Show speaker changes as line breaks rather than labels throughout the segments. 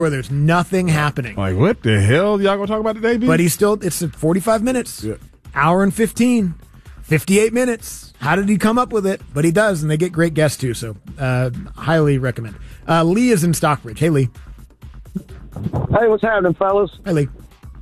where there's nothing happening.
Like, what the hell y'all going to talk about today, B?
But it's 45 minutes, hour and 15, 58 minutes. How did he come up with it? But he does, and they get great guests, too, so highly recommend. Lee is in Stockbridge. Hey, Lee.
Hey, what's happening, fellas?
Hey, Lee.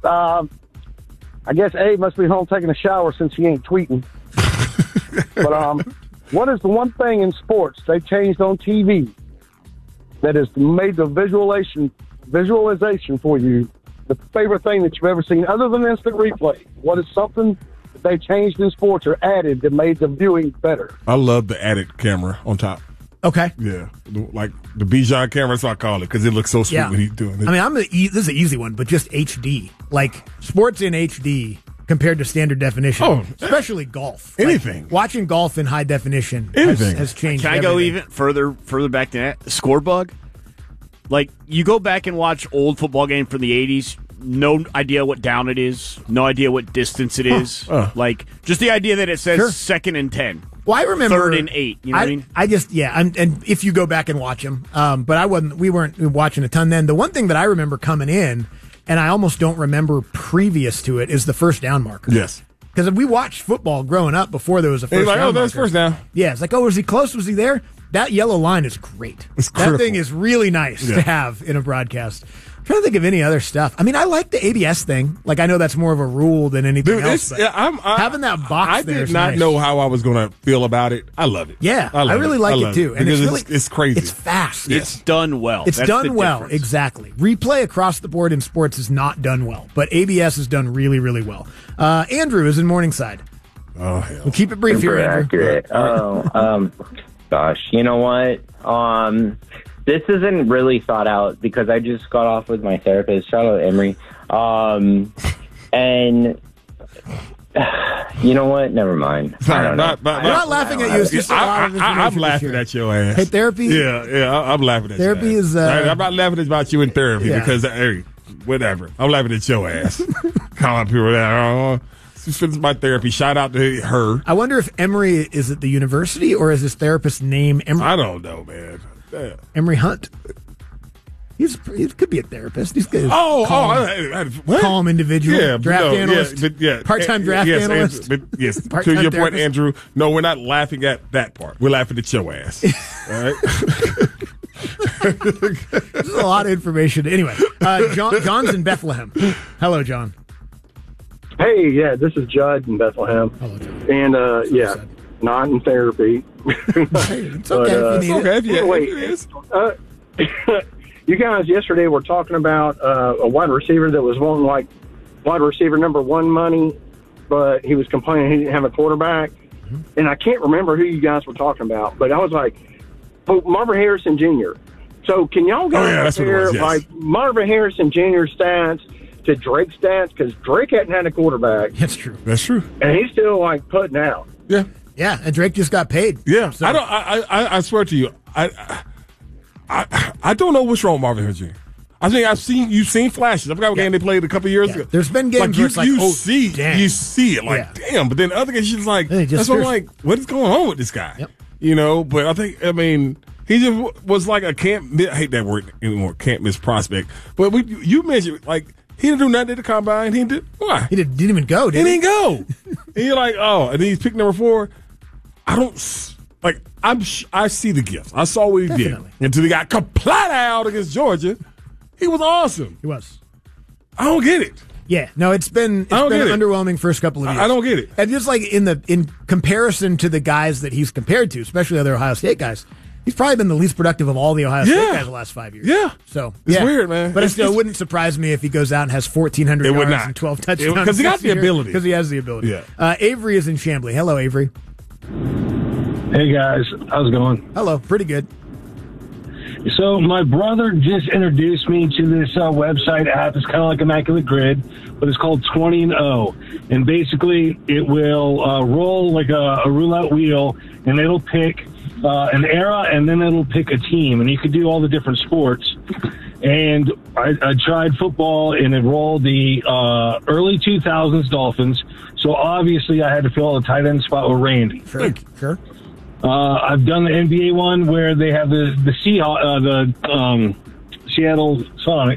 I guess Abe must be home taking a shower since he ain't tweeting. But what is the one thing in sports they changed on TV that has made the visualization for you the favorite thing that you've ever seen, other than instant replay? What is something that they changed in sports or added that made the viewing better?
I love the added camera on top.
Okay.
Yeah, like the Bijan camera, that's what I call it, because it looks so sweet when he's doing it.
I mean, this is an easy one, but just HD. Like, sports in HD compared to standard definition, especially golf.
Anything.
Like, watching golf in high definition has changed.
Can I go even further back than that? Score bug? Like, you go back and watch old football game from the 80s, no idea what down it is, no idea what distance it is. Like, just the idea that it says 2nd and 10.
Well, I remember
3rd and 8. You know what I mean?
I just, and if you go back and watch them, but we weren't watching a ton then. The one thing that I remember coming in, and I almost don't remember previous to it, is the first down marker.
Yes.
Because we watched football growing up before there was a first down marker.
That's first down.
Yeah, it's like, was he close? Was he there? That yellow line is great. That thing is really nice to have in a broadcast. I'm trying to think of any other stuff. I mean, I like the ABS thing. Like, I know that's more of a rule than anything else. Having that box there is nice.
I did not know how I was going to feel about it. I love it.
Yeah, I really like it too. And
it's crazy.
It's fast.
It's done well.
It's done well, exactly. Replay across the board in sports is not done well, but ABS is done really, really well. Andrew is in Morningside.
Oh, hell.
We'll keep it brief here, Andrew.
Accurate. Gosh, you know what? This isn't really thought out because I just got off with my therapist. Shout out Emery. And you know what? Never mind.
I'm not laughing at you. It's just
I'm laughing at your ass.
Hey, therapy?
Yeah, I'm laughing at
therapy
your
is.
ass. I'm not laughing about you in therapy because, hey, whatever. I'm laughing at your ass. Calling people that. She finished my therapy. Shout out to her.
I wonder if Emery is at the university or is his therapist's name Emery?
I don't know, man. Yeah.
Emery Hunt. He could be a therapist. He's good. Calm individual. Draft analyst. Part-time draft analyst.
Yes. To your point, Andrew, no, we're not laughing at that part. We're laughing at your ass. All right?
This is a lot of information. Anyway, John's in Bethlehem. Hello, John.
Hey, this is Judd in Bethlehem.
Hello, John.
And, not in therapy.
It's okay.
You guys yesterday were talking about a wide receiver that was wanting like wide receiver number 1 money, but he was complaining he didn't have a quarterback. Mm-hmm. And I can't remember who you guys were talking about, but I was like, Marvin Harrison Jr. So can y'all guys compare like Marvin Harrison Jr. stats to Drake's stats? Because Drake hadn't had a quarterback.
That's true.
And he's still like putting out.
Yeah.
Yeah, and Drake just got paid.
Yeah, so. I swear to you, I don't know what's wrong with Marvin Harrison. I think you've seen flashes. I forgot what game they played a couple years ago.
There's been games where it's like,
you see it like, damn. But then other games, she's like, that's what I'm like, what is going on with this guy?
Yep.
You know, but I mean, he just was like a I hate that word anymore, can't miss prospect. But you mentioned like. He didn't do nothing at the combine. He didn't. Why?
He didn't even go, did he?
He didn't go. And you're like, and then he's picked number 4. I don't like. I see the gifts. I saw what he did until he got complete out against Georgia. He was awesome.
He was.
I don't get it.
Yeah, no, it's been an underwhelming first couple of years.
I don't get it.
And just like in comparison to the guys that he's compared to, especially other Ohio State guys. He's probably been the least productive of all the Ohio State guys the last 5 years.
Yeah.
So
it's weird, man.
But it still wouldn't surprise me if he goes out and has 1,400 yards and 12 touchdowns.
Because he got the ability.
Because he has the ability.
Yeah.
Avery is in Chamblee. Hello, Avery.
Hey, guys. How's it going?
Hello. Pretty good.
So my brother just introduced me to this website app. It's kind of like Immaculate Grid, but it's called 20-0. And basically it will roll like a roulette wheel, and it'll pick an era, and then it'll pick a team, and you could do all the different sports. And I tried football, and it rolled the early 2000s Dolphins. So obviously I had to fill all the tight end spot with Randy.
Sure.
I've done the NBA one where they have the Seattle Sonics.